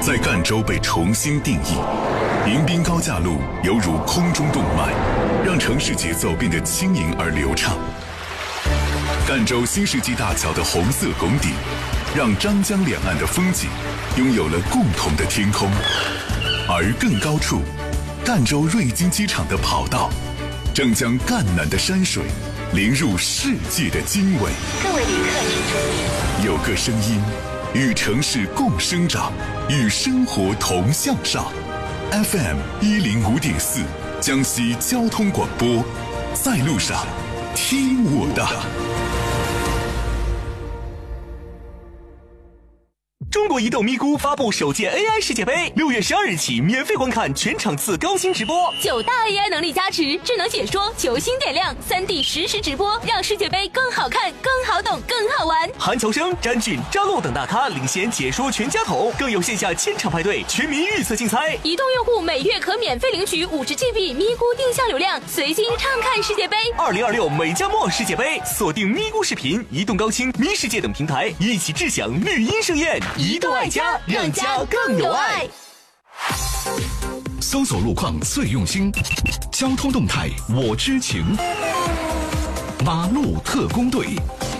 在赣州被重新定义。迎宾高架路犹如空中动脉，让城市节奏变得轻盈而流畅。赣州新世纪大桥的红色拱顶，让张江两岸的风景拥有了共同的天空。而更高处，赣州瑞金机场的跑道，正将赣南的山水淋入世界的经纬。 各位旅客请注意， 有个声音，与城市共生长，与生活同向上。FM 105.4，江西交通广播，在路上，听我的。 中国移动咪咕发布首届 AI 世界杯，6月12日起免费观看全场次高清直播 ，9大 AI 能力加持，智能解说，球星点亮，3D 实时直播，让世界杯更好看、更好懂、更好玩。 韩乔生、詹俊、张璐等大咖领衔解说全家桶，更有线下千场派对、全民预测竞猜。 移动用户每月可免费领取50GB 咪咕定向流量，随心畅看世界杯。 2026美加墨世界杯，锁定咪咕视频、移动高清、咪世界等平台，一起致享绿茵盛宴。移动爱家，让家更有爱。 搜索路况最用心，交通动态我知情。马路特工队。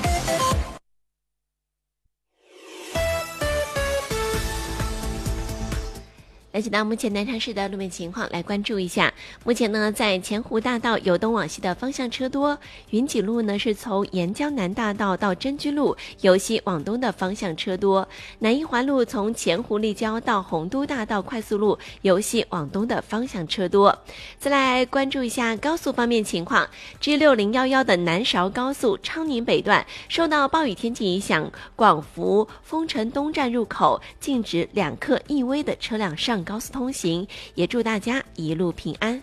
了解到目前南昌市的路面情况，来关注一下。目前呢，在前湖大道由东往西的方向车多，云锦路呢是从沿江南大道到真居路由西往东的方向车多，南一环路从前湖立交到洪都大道快速路由西往东的方向车多。再来关注一下高速方面情况 ，G6011的南韶高速昌宁北段受到暴雨天气影响，广福丰城东站入口禁止2克1微的车辆上高速通行，也祝大家一路平安。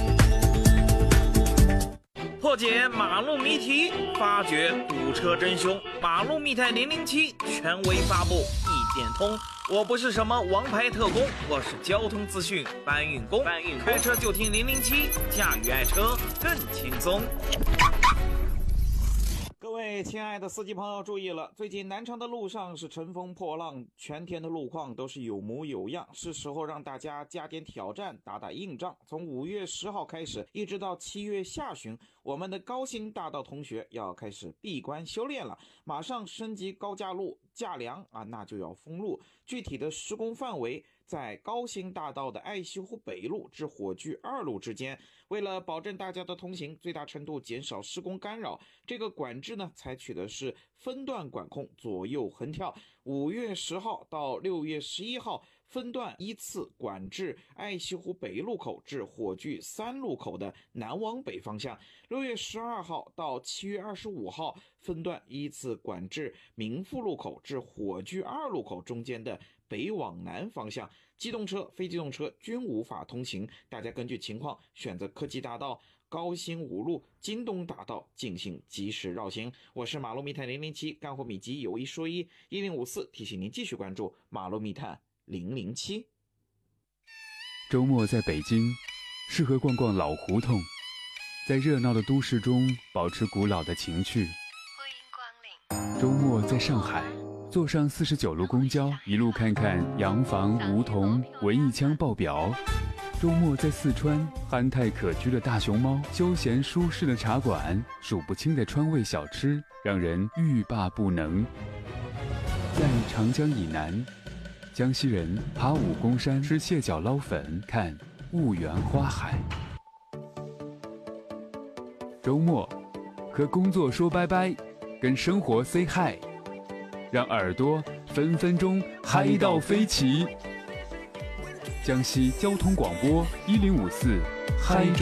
破解马路谜题，发掘堵车真凶，马路密探007权威发布，一点通。我不是什么王牌特工，我是交通资讯搬运工。开车就听007，驾驭爱车更轻松。 各位亲爱的司机朋友注意了，最近南昌的路上是乘风破浪，全天的路况都是有模有样，是时候让大家加点挑战，打打硬仗。从5月10号开始，一直到7月下旬，我们的高新大道同学要开始闭关修炼了，马上升级高架路架梁啊，那就要封路。具体的施工范围在高新大道的爱西湖北路至火炬2路之间。为了保证大家的通行，最大程度减少施工干扰，这个管制呢采取的是分段管控，左右横跳。5月10号到6月11号分段依次管制爱西湖北路口至火炬3路口的南往北方向，6月12号到7月25号分段依次管制民富路口至火炬2路口中间的北往南方向，机动车、非机动车均无法通行，大家根据情况选择科技大道、高新5路、京东大道进行及时绕行。我是马路密探007，干货秘籍有一说一，1054提醒您继续关注马路密探007。 周末在北京，适合逛逛老胡同，在热闹的都市中保持古老的情趣。周末在上海，坐上49路公交，一路看看洋房、梧桐、文艺腔爆表。周末在四川，憨态可掬的大熊猫，休闲舒适的茶馆，数不清的川味小吃，让人欲罢不能。在长江以南，江西人爬武功山吃蟹脚捞粉，看婺源花海。周末和工作说拜拜，跟生活 say hi， 让耳朵分分钟嗨到飞起。江西交通广播1054，嗨。